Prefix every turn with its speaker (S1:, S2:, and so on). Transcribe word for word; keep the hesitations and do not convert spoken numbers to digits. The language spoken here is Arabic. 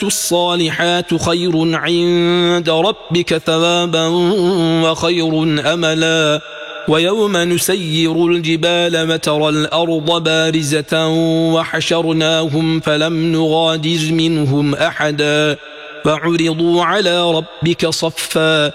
S1: الصالحات خير عند ربك ثوابا وخير أملا ويوم نسير الجبال وترى الأرض بارزة وحشرناهم فلم نغادر منهم أحدا فعرضوا على ربك صفا